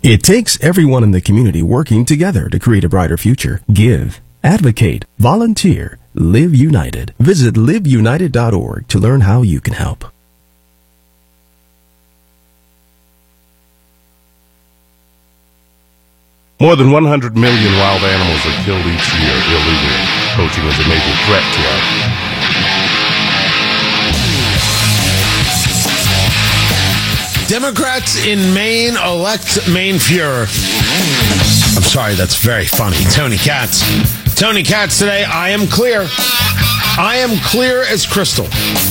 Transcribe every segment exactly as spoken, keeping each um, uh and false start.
It takes everyone in the community working together to create a brighter future. Give, advocate, volunteer, live united. Visit live united dot org to learn how you can help. More than one hundred million wild animals are killed each year illegally. Poaching is a major threat to our... Democrats in Maine elect Maine Fuhrer. I'm sorry, that's very funny. Tony Katz. Tony Katz today, I am clear. I am clear as crystal.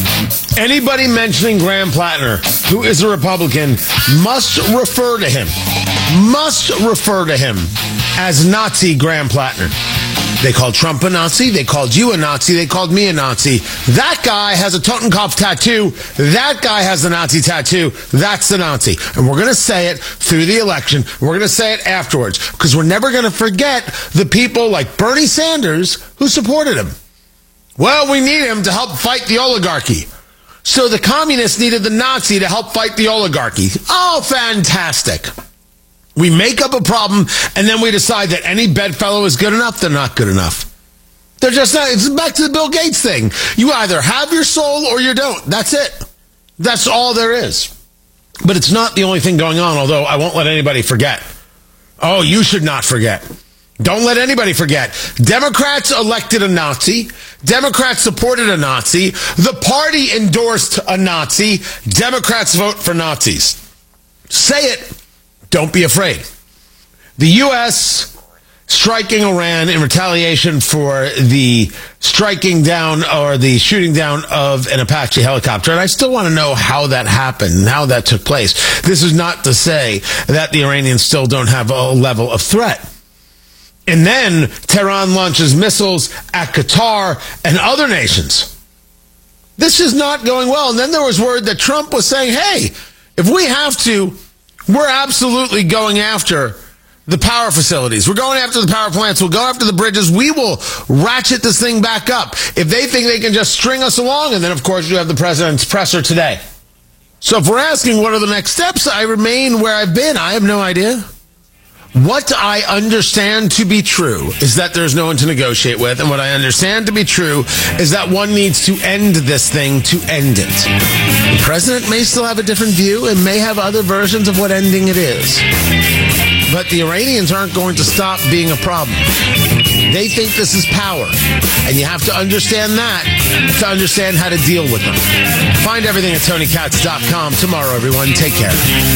Anybody mentioning Graham Plattner, who is a Republican, must refer to him, must refer to him as Nazi Graham Plattner. They called Trump a Nazi. They called you a Nazi. They called me a Nazi. That guy has a Totenkopf tattoo. That guy has the Nazi tattoo. That's the Nazi. And we're going to say it through the election. We're going to say it afterwards because we're never going to forget the people like Bernie Sanders who supported him. Well, we need him to help fight the oligarchy. So the communists needed the Nazi to help fight the oligarchy. Oh, fantastic. We make up a problem, and then we decide that any bedfellow is good enough. They're not good enough. They're just not. It's back to the Bill Gates thing. You either have your soul or you don't. That's it. That's all there is. But it's not the only thing going on, although I won't let anybody forget. Oh, you should not forget. Don't let anybody forget. Democrats elected a Nazi. Democrats supported a Nazi. The party endorsed a Nazi. Democrats vote for Nazis. Say it. Don't be afraid. The U S striking Iran in retaliation for the striking down or the shooting down of an Apache helicopter. And I still want to know how that happened and how that took place. This is not to say that the Iranians still don't have a level of threat. And then Tehran launches missiles at Qatar and other nations. This is not going well. And then there was word that Trump was saying, hey, if we have to, we're absolutely going after the power facilities. We're going after the power plants. We'll go after the bridges. We will ratchet this thing back up if they think they can just string us along. And then, of course, you have the president's presser today. So if we're asking what are the next steps, I remain where I've been. I have no idea. What I understand to be true is that there's no one to negotiate with. And what I understand to be true is that one needs to end this thing to end it. The president may still have a different view and may have other versions of what ending it is. But the Iranians aren't going to stop being a problem. They think this is power. And you have to understand that to understand how to deal with them. Find everything at Tony Katz dot com tomorrow, everyone. Take care.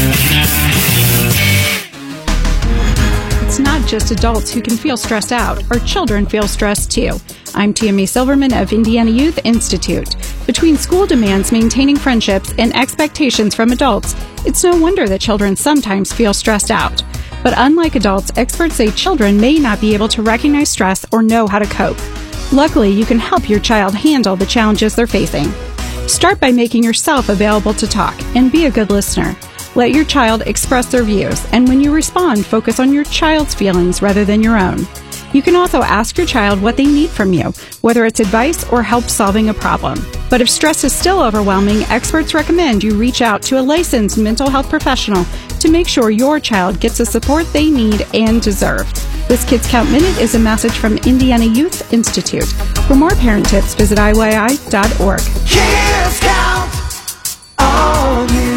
It's not just adults who can feel stressed out. Our children feel stressed too. I'm Tammy Silverman of Indiana Youth Institute. Between school demands, maintaining friendships, and expectations from adults, it's no wonder that children sometimes feel stressed out. But unlike adults, experts say children may not be able to recognize stress or know how to cope. Luckily, you can help your child handle the challenges they're facing. Start by making yourself available to talk and be a good listener. Let your child express their views, and when you respond, focus on your child's feelings rather than your own. You can also ask your child what they need from you, whether it's advice or help solving a problem. But if stress is still overwhelming, experts recommend you reach out to a licensed mental health professional to make sure your child gets the support they need and deserve. This Kids Count Minute is a message from Indiana Youth Institute. For more parent tips, visit I Y I dot org. Kids Count on you.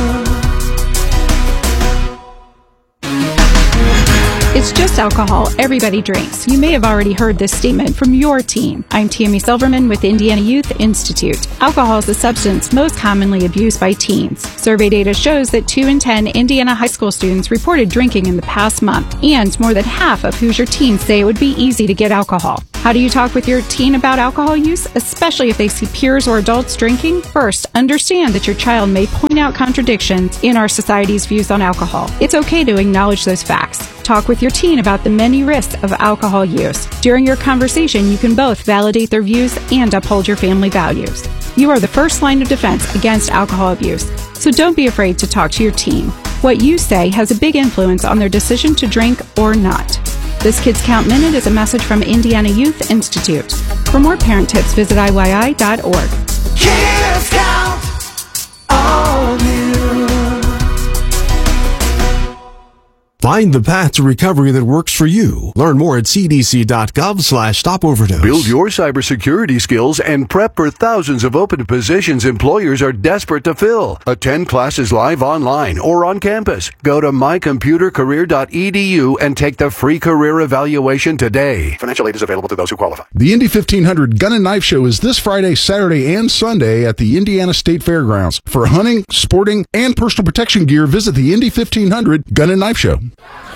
It's just alcohol. Everybody drinks. You may have already heard this statement from your teen. I'm Tammy Silverman with Indiana Youth Institute. Alcohol is the substance most commonly abused by teens. Survey data shows that two in ten Indiana high school students reported drinking in the past month, and more than half of Hoosier teens say it would be easy to get alcohol. How do you talk with your teen about alcohol use, especially if they see peers or adults drinking? First, understand that your child may point out contradictions in our society's views on alcohol. It's okay to acknowledge those facts. Talk with your teen about the many risks of alcohol use. During your conversation, you can both validate their views and uphold your family values. You are the first line of defense against alcohol abuse, so don't be afraid to talk to your teen. What you say has a big influence on their decision to drink or not. This Kids Count Minute is a message from Indiana Youth Institute. For more parent tips, visit I Y I dot org. Kids Count on you. Find the path to recovery that works for you. Learn more at cdc.gov slash stop overdose. Build your cybersecurity skills and prep for thousands of open positions employers are desperate to fill. Attend classes live online or on campus. Go to my computer career dot e d u and take the free career evaluation today. Financial aid is available to those who qualify. The Indy fifteen hundred Gun and Knife Show is this Friday, Saturday, and Sunday at the Indiana State Fairgrounds. For hunting, sporting, and personal protection gear, visit the Indy fifteen hundred Gun and Knife Show.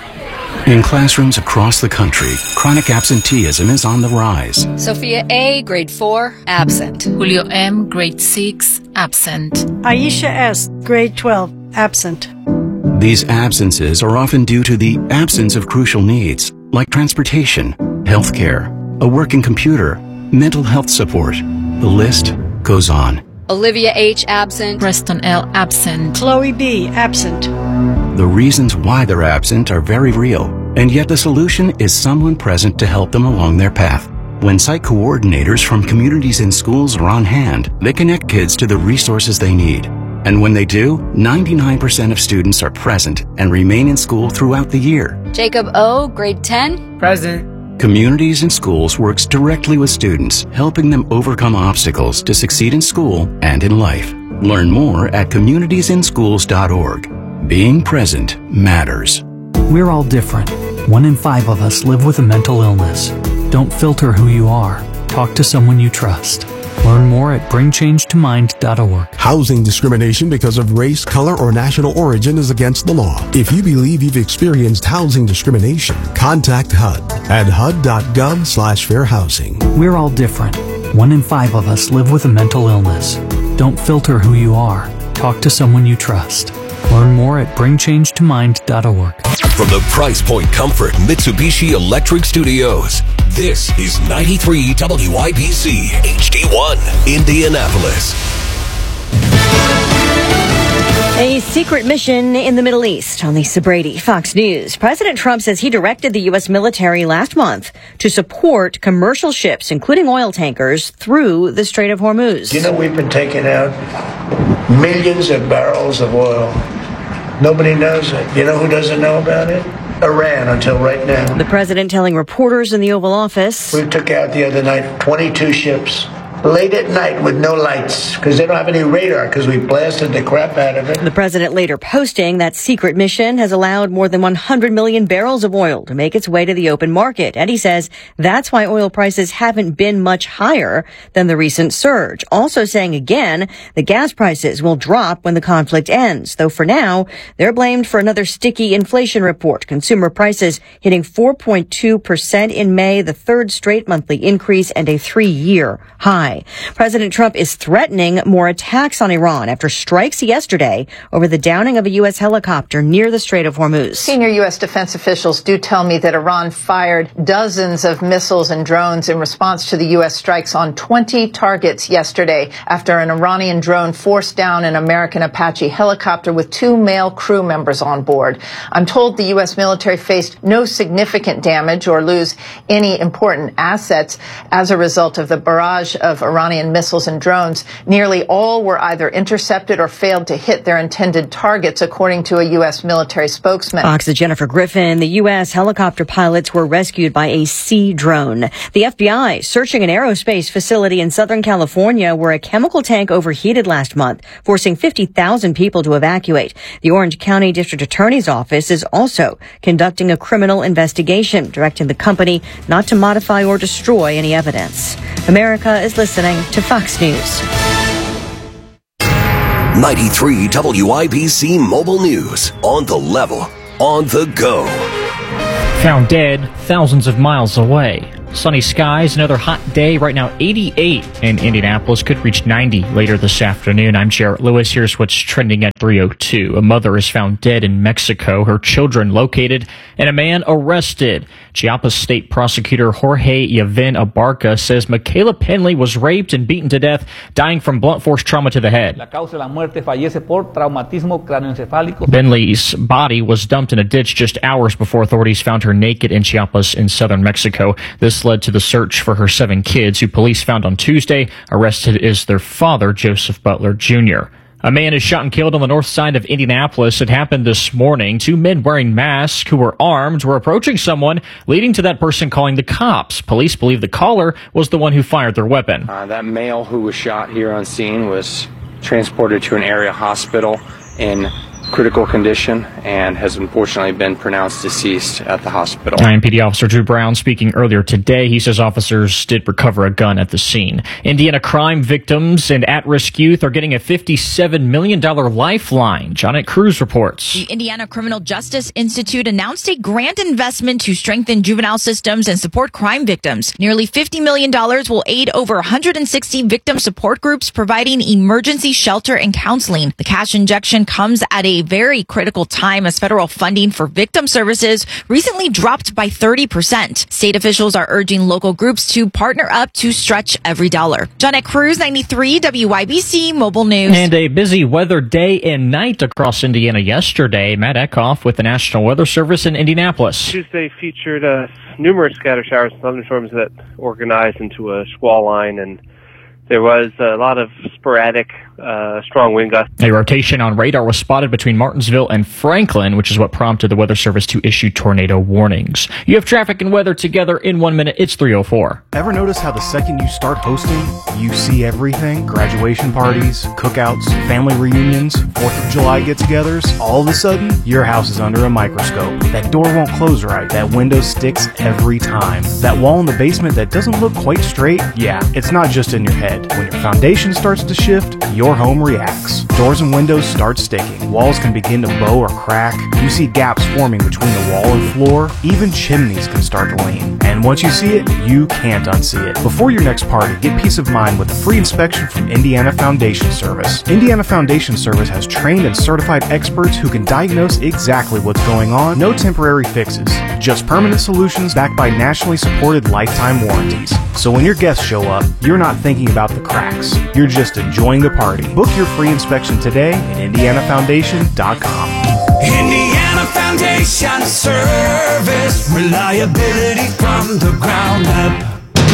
In classrooms across the country, chronic absenteeism is on the rise. Sophia A., grade four, absent. Julio M., grade six, absent. Aisha S., grade twelve, absent. These absences are often due to the absence of crucial needs, like transportation, healthcare, a working computer, mental health support. The list goes on. Olivia H., absent. Preston L., absent. Chloe B., absent. The reasons why they're absent are very real, and yet the solution is someone present to help them along their path. When site coordinators from communities and schools are on hand, they connect kids to the resources they need. And when they do, ninety-nine percent of students are present and remain in school throughout the year. Jacob O., grade ten, present. Communities and Schools works directly with students, helping them overcome obstacles to succeed in school and in life. Learn more at communities in schools dot org. Being present matters. We're all different. One in five of us live with a mental illness. Don't filter who you are. Talk to someone you trust. Learn more at bring change to mind dot org. Housing discrimination because of race, color, or national origin is against the law. If you believe you've experienced housing discrimination, contact H U D at H U D dot gov slash fair housing. We're all different. One in five of us live with a mental illness. Don't filter who you are. Talk to someone you trust. Learn more at bring change to mind dot org. From the Price Point Comfort Mitsubishi Electric Studios, this is ninety-three W I B C H D one, Indianapolis. A secret mission in the Middle East. On Lisa Brady, Fox News. President Trump says he directed the U S military last month to support commercial ships, including oil tankers, through the Strait of Hormuz. You know, we've been taking out millions of barrels of oil. Nobody knows it. You know who doesn't know about it? Iran, until right now. The president telling reporters in the Oval Office. We took out the other night twenty-two ships. Late at night with no lights because they don't have any radar because we blasted the crap out of it. The president later posting that secret mission has allowed more than one hundred million barrels of oil to make its way to the open market. And he says that's why oil prices haven't been much higher than the recent surge. Also saying again, the gas prices will drop when the conflict ends. Though for now, they're blamed for another sticky inflation report. Consumer prices hitting four point two percent in May, the third straight monthly increase and a three-year high. President Trump is threatening more attacks on Iran after strikes yesterday over the downing of a U S helicopter near the Strait of Hormuz. Senior U S defense officials do tell me that Iran fired dozens of missiles and drones in response to the U S strikes on twenty targets yesterday after an Iranian drone forced down an American Apache helicopter with two male crew members on board. I'm told the U S military faced no significant damage or lose any important assets as a result of the barrage of Iranian missiles and drones. Nearly all were either intercepted or failed to hit their intended targets, according to a U S military spokesman. Fox's Jennifer Griffin. The U S helicopter pilots were rescued by a sea drone. The F B I searching an aerospace facility in Southern California where a chemical tank overheated last month, forcing fifty thousand people to evacuate. The Orange County District Attorney's Office is also conducting a criminal investigation, directing the company not to modify or destroy any evidence. America is listening to Fox News. ninety-three W I B C Mobile News. On the level. On the go. Found dead thousands of miles away. Sunny skies, another hot day. Right now, eighty-eight in Indianapolis. Could reach ninety later this afternoon. I'm Jarrett Lewis. Here's what's trending at three oh two. A mother is found dead in Mexico. Her children located and a man arrested. Chiapas State Prosecutor Jorge Yavin Abarca says Michaela Penley was raped and beaten to death, dying from blunt force trauma to the head. La causa de la muerte fallece por traumatismo cráneoencefálico. Penley's body was dumped in a ditch just hours before authorities found her naked in Chiapas in southern Mexico. This led to the search for her seven kids, who police found on Tuesday. Arrested is their father, Joseph Butler Junior A man is shot and killed on the north side of Indianapolis. It happened this morning. Two men wearing masks who were armed were approaching someone, leading to that person calling the cops. Police believe the caller was the one who fired their weapon. Uh, that male who was shot here on scene was transported to an area hospital in critical condition and has unfortunately been pronounced deceased at the hospital. I M P D Officer Drew Brown speaking earlier today. He says officers did recover a gun at the scene. Indiana crime victims and at-risk youth are getting a fifty-seven million dollars lifeline. Janet Cruz reports. The Indiana Criminal Justice Institute announced a grant investment to strengthen juvenile systems and support crime victims. Nearly fifty million dollars will aid over one hundred sixty victim support groups providing emergency shelter and counseling. The cash injection comes at a very critical time as federal funding for victim services recently dropped by thirty percent. State officials are urging local groups to partner up to stretch every dollar. Janet Cruz, ninety-three W I B C Mobile News. And a busy weather day and night across Indiana yesterday. Matt Eckhoff with the National Weather Service in Indianapolis. Tuesday featured uh, numerous scattered showers and thunderstorms that organized into a squall line, and there was a lot of sporadic, uh, strong wind gusts. A rotation on radar was spotted between Martinsville and Franklin, which is what prompted the Weather Service to issue tornado warnings. You have traffic and weather together in one minute. It's three oh four. Ever notice how the second you start hosting, you see everything? Graduation parties, cookouts, family reunions, fourth of July get-togethers. All of a sudden, your house is under a microscope. That door won't close right. That window sticks every time. That wall in the basement that doesn't look quite straight, yeah, it's not just in your head. When your foundation starts to shift, your home reacts. Doors and windows start sticking. Walls can begin to bow or crack. You see gaps forming between the wall and floor. Even chimneys can start to lean. And once you see it, you can't unsee it. Before your next party, get peace of mind with a free inspection from Indiana Foundation Service. Indiana Foundation Service has trained and certified experts who can diagnose exactly what's going on. No temporary fixes, just permanent solutions backed by nationally supported lifetime warranties. So when your guests show up, you're not thinking about the cracks. You're just enjoying the party. Book your free inspection today at indiana foundation dot com. Indiana Foundation Service, reliability from the ground up.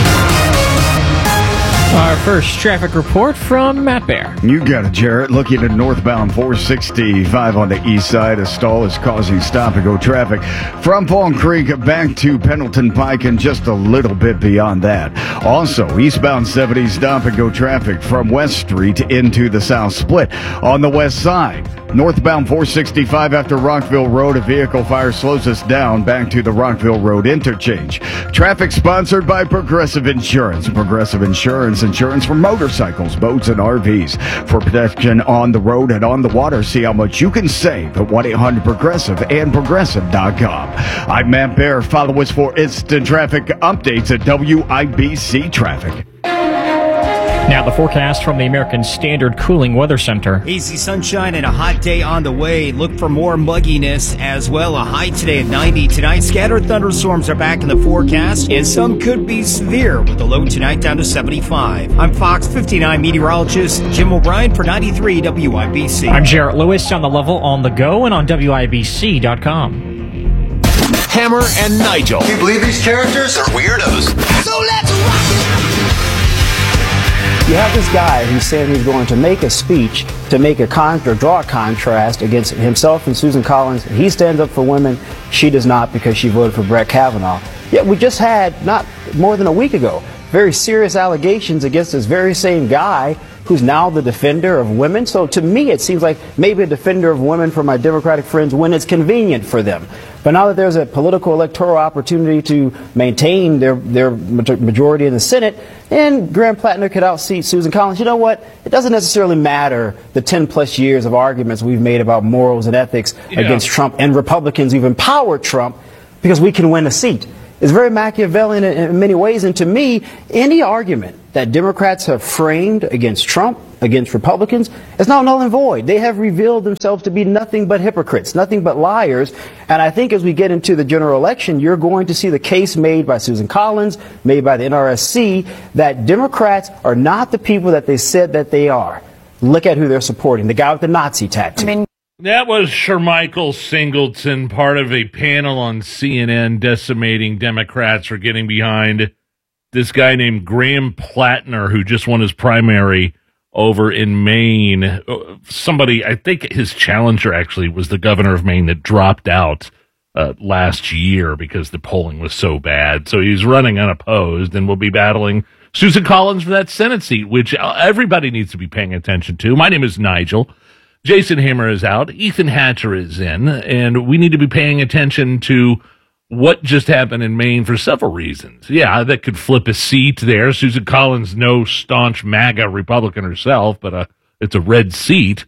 Our first traffic report from Matt Bear. You got it, Jarrett. Looking at northbound four sixty-five on the east side, a stall is causing stop-and-go traffic from Palm Creek back to Pendleton Pike and just a little bit beyond that. Also, eastbound seventy stop-and-go traffic from West Street into the South Split. On the west side, northbound four sixty-five after Rockville Road, a vehicle fire slows us down back to the Rockville Road interchange. Traffic sponsored by Progressive Insurance. Progressive Insurance, insurance for motorcycles, boats, and R Vs. For protection on the road and on the water, see how much you can save at one eight hundred progressive and progressive dot com. I'm Matt Bear. Follow us for instant traffic updates at W I B C Traffic. Now the forecast from the American Standard Cooling Weather Center. Easy sunshine and a hot day on the way. Look for more mugginess as well. A high today at ninety. Tonight, scattered thunderstorms are back in the forecast, and some could be severe with the low tonight down to seventy-five. I'm Fox fifty-nine meteorologist Jim O'Brien for ninety-three W I B C. I'm Jarrett Lewis on the level on the go and on W I B C dot com. Hammer and Nigel. Do you believe these characters are weirdos? So let's rock! You have this guy who's saying he's going to make a speech to make a con or draw a contrast against himself and Susan Collins. He stands up for women. She does not because she voted for Brett Kavanaugh. Yet we just had, not more than a week ago, very serious allegations against this very same guy who's now the defender of women. So to me, it seems like maybe a defender of women for my Democratic friends when it's convenient for them. But now that there's a political electoral opportunity to maintain their, their majority in the Senate, and Graham Plattner could outseat Susan Collins, you know what? It doesn't necessarily matter the ten plus years of arguments we've made about morals and ethics yeah. against Trump, and Republicans who've empowered Trump, because we can win a seat. It's very Machiavellian in many ways, and to me, any argument that Democrats have framed against Trump, against Republicans, is now null and void. They have revealed themselves to be nothing but hypocrites, nothing but liars, and I think as we get into the general election, you're going to see the case made by Susan Collins, made by the N R S C, that Democrats are not the people that they said that they are. Look at who they're supporting, the guy with the Nazi tattoo. I mean, that was Shermichael Singleton, part of a panel on C N N decimating Democrats for getting behind this guy named Graham Plattner, who just won his primary over in Maine. Somebody, I think his challenger actually was the governor of Maine that dropped out uh, last year because the polling was so bad. So he's running unopposed and will be battling Susan Collins for that Senate seat, which everybody needs to be paying attention to. My name is Nigel. Jason Hammer is out. Ethan Hatcher is in. And we need to be paying attention to what just happened in Maine for several reasons. Yeah, that could flip a seat there. Susan Collins, no staunch MAGA Republican herself, but a, it's a red seat.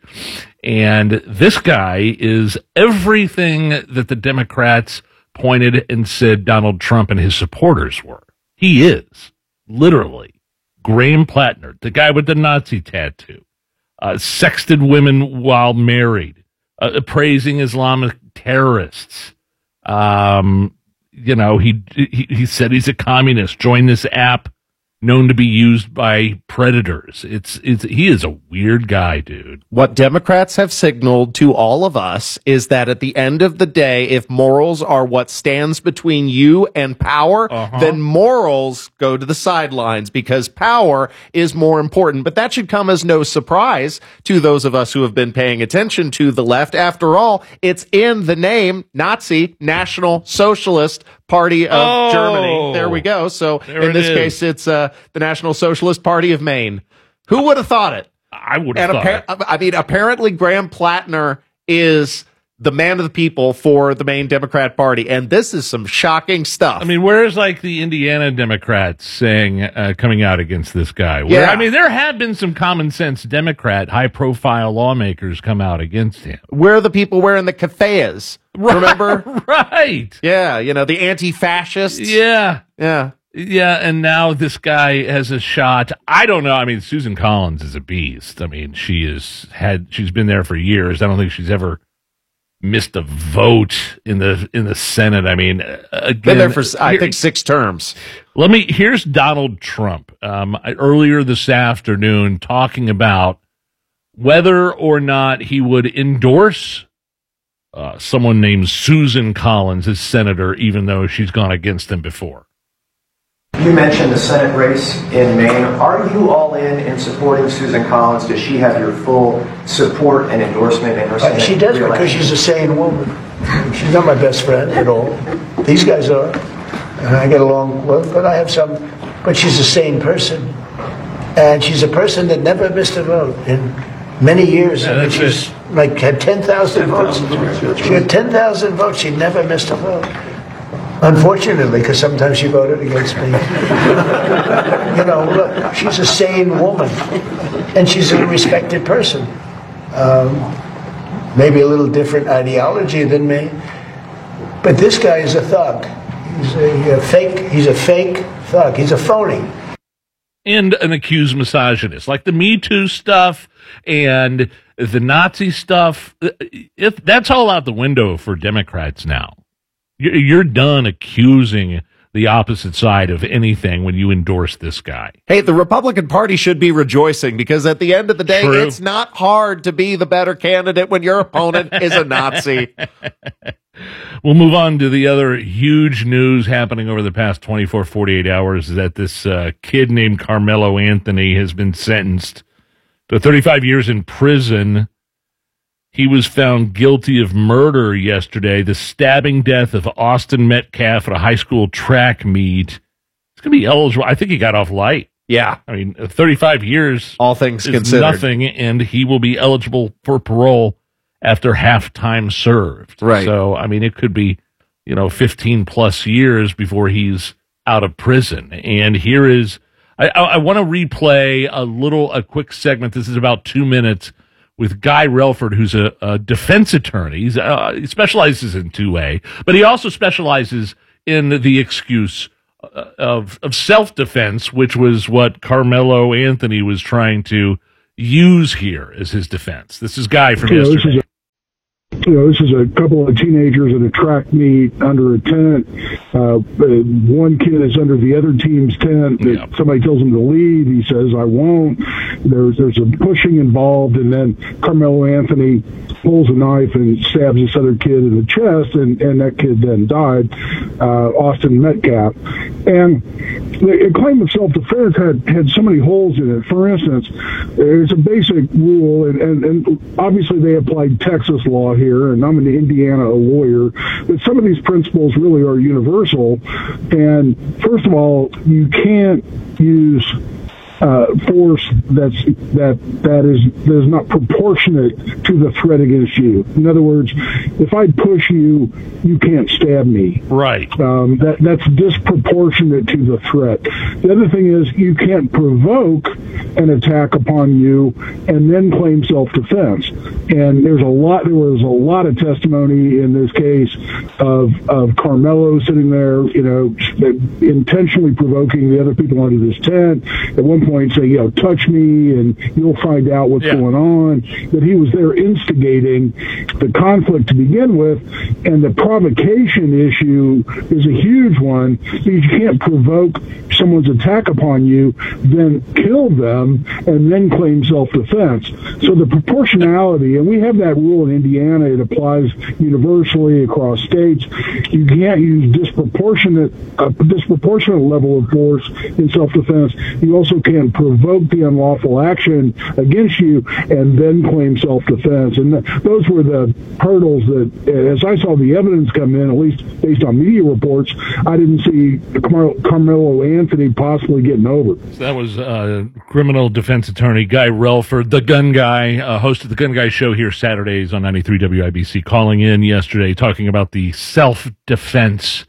And this guy is everything that the Democrats pointed and said Donald Trump and his supporters were. He is, literally, Graham Plattner, the guy with the Nazi tattoo, uh, sexted women while married, uh, praising Islamic terrorists. Um, you know, he, he he said he's a communist. Join this app known to be used by predators. It's it's he is a weird guy, dude. What Democrats have signaled to all of us is that at the end of the day, if morals are what stands between you and power, uh-huh. then morals go to the sidelines because power is more important. But that should come as no surprise to those of us who have been paying attention to the left. After all, it's in the name Nazi, National Socialist Party of oh, Germany. There we go. So in this is. case, it's uh, the National Socialist Party of Maine. Who would have thought it? I would have thought appar- it. I mean, apparently Graham Plattner is the man of the people for the Maine Democrat Party, and this is some shocking stuff. I mean, where's like the Indiana Democrats saying, uh, coming out against this guy? Where, Yeah. I mean, there have been some common sense Democrat, high profile lawmakers come out against him. Where are the people wearing the keffiyehs? Remember? Right. Yeah, you know, the anti-fascists. Yeah. Yeah. Yeah, and now this guy has a shot. I don't know. I mean, Susan Collins is a beast. I mean, she is had she's been there for years. I don't think she's ever missed a vote in the in the Senate. I mean, again, Been there for, I here- think, six terms. Let me, here's Donald Trump um, earlier this afternoon talking about whether or not he would endorse uh, someone named Susan Collins as senator, even though she's gone against him before. You mentioned the Senate race in Maine. Are you all in in supporting Susan Collins? Does she have your full support and endorsement in her Uh, Senate she does because re-election? she's a sane woman. She's not my best friend at all. These guys are. And I get along well, but I have some. But she's a sane person. And she's a person that never missed a vote in many years. Yeah, I mean, that's she's it. like had ten thousand votes. She had ten thousand votes. She never missed a vote. Unfortunately, because sometimes she voted against me. You know, look, she's a sane woman, and she's a respected person. Um, maybe a little different ideology than me, but this guy is a thug. He's a, a fake. He's a fake thug. He's a phony. And an accused misogynist, like the Me Too stuff and the Nazi stuff. If that's all out the window for Democrats now. You're done accusing the opposite side of anything when you endorse this guy. Hey, the Republican Party should be rejoicing because at the end of the day, True. it's not hard to be the better candidate when your opponent is a Nazi. We'll move on to the other huge news happening over the past twenty-four, forty-eight hours is that this uh, kid named Carmelo Anthony has been sentenced to thirty-five years in prison. He was found guilty of murder yesterday, the stabbing death of Austin Metcalf at a high school track meet. He's going to be eligible. I think he got off light. Yeah. I mean, thirty-five years. All things is considered. nothing, and he will be eligible for parole after half time served. Right. So, I mean, it could be, you know, fifteen plus years before he's out of prison. And here is, I, I, I want to replay a little, a quick segment. This is about two minutes with Guy Relford, who's a, a defense attorney. He's, uh, he specializes in two A, but he also specializes in the excuse uh, of, of self-defense, which was what Carmelo Anthony was trying to use here as his defense. This is Guy from You know, yesterday. this you know, this is a couple of teenagers at a track meet under a tent. Uh, one kid is under the other team's tent. Yeah. Somebody tells him to leave. He says, I won't. There's, there's a pushing involved, and then Carmelo Anthony pulls a knife and stabs this other kid in the chest, and, and that kid then died, uh, Austin Metcalf. And the claim of self-defense had, had so many holes in it. For instance, there's a basic rule, and, and, and obviously they applied Texas law here, and I'm in Indiana, a lawyer, but some of these principles really are universal. And first of all, you can't use Uh, force that's that that is that is not proportionate to the threat against you. In other words, if I push you, you can't stab me. Right. Um, that that's disproportionate to the threat. The other thing is you can't provoke an attack upon you and then claim self-defense. And there's a lot. There was a lot of testimony in this case of of Carmelo sitting there, you know, intentionally provoking the other people under this tent. At one point, say, you know, touch me, and you'll find out what's yeah. going on. That he was there instigating the conflict to begin with, and the provocation issue is a huge one because you can't provoke someone's attack upon you, then kill them, and then claim self-defense. So the proportionality, and we have that rule in Indiana, it applies universally across states. You can't use disproportionate a disproportionate level of force in self-defense. You also can't provoke the unlawful action against you and then claim self-defense. And th- those were the hurdles that, as I saw the evidence come in, at least based on media reports, I didn't see Car- Carmelo Anthony possibly getting over. So that was uh, criminal defense attorney Guy Relford, the gun guy, uh, host of the Gun Guy Show here Saturdays on ninety-three W I B C, calling in yesterday talking about the self-defense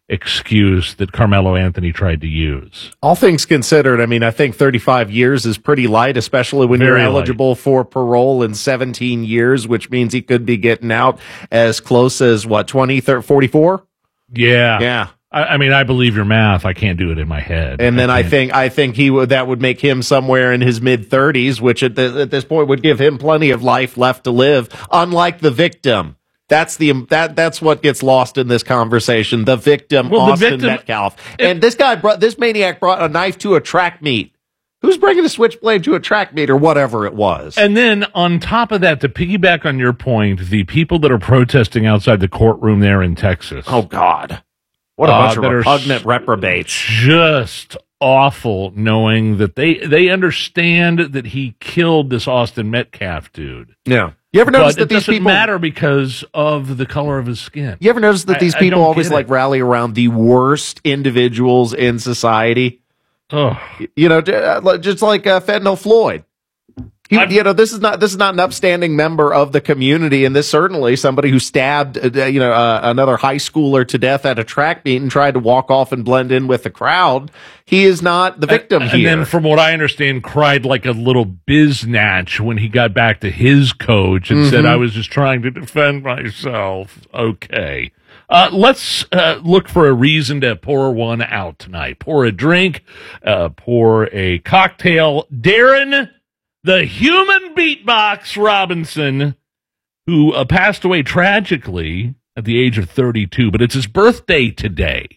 excuse that Carmelo Anthony tried to use. All things considered, I mean, I think thirty-five years is pretty light, especially when Very you're eligible light. for parole in seventeen years, which means he could be getting out as close as, what, twenty, thirty, forty-four? Yeah. Yeah. I, I mean, I believe your math. I can't do it in my head. And then I, I think I think he would that would make him somewhere in his mid thirties, which at, the, at this point would give him plenty of life left to live, unlike the victim. That's the that that's what gets lost in this conversation. The victim, well, Austin the victim, Metcalf, it, and this guy brought this maniac brought a knife to a track meet. Who's bringing a switchblade to a track meet or whatever it was? And then on top of that, to piggyback on your point, the people that are protesting outside the courtroom there in Texas. Oh God, what a uh, bunch of repugnant reprobates! Just awful, knowing that they they understand that he killed this Austin Metcalf dude. Yeah. You ever notice but that it these doesn't people matter because of the color of his skin? You ever notice that these I, people I always like rally around the worst individuals in society? Oh, you know, just like uh, Fentanyl Floyd. He, you know, this is not this is not an upstanding member of the community, and this certainly somebody who stabbed, uh, you know, uh, another high schooler to death at a track meet and tried to walk off and blend in with the crowd. He is not the victim and, here. And then, from what I understand, cried like a little biznatch when he got back to his coach and mm-hmm. said, "I was just trying to defend myself." Okay. Uh, let's uh, look for a reason to pour one out tonight. Pour a drink, uh, pour a cocktail. Darren, the human beatbox Robinson, who uh, passed away tragically at the age of thirty-two, but it's his birthday today.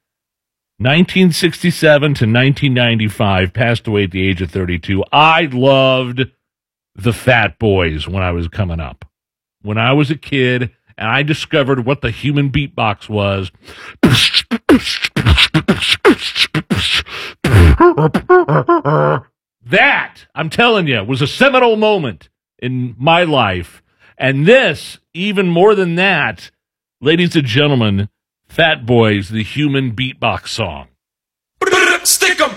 nineteen sixty-seven to nineteen ninety-five, passed away at the age of thirty-two. I loved the Fat Boys when I was coming up. When I was a kid, and I discovered what the human beatbox was. That, I'm telling you, was a seminal moment in my life. And this, even more than that, ladies and gentlemen, Fat Boys, the human beatbox song. Stick 'em.